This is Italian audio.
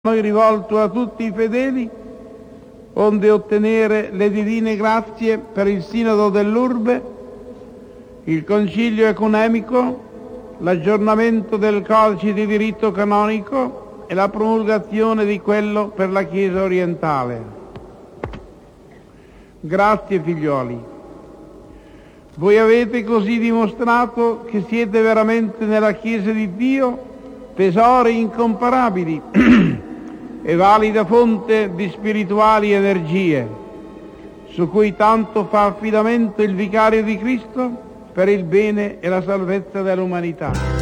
rivolto a tutti i fedeli, onde ottenere le divine grazie per il Sinodo dell'Urbe, il Concilio Ecumenico, l'aggiornamento del Codice di diritto canonico e la promulgazione di quello per la Chiesa orientale. Grazie, figlioli. Voi avete così dimostrato che siete veramente nella Chiesa di Dio tesori incomparabili e valida fonte di spirituali energie, su cui tanto fa affidamento il Vicario di Cristo per il bene e la salvezza dell'umanità.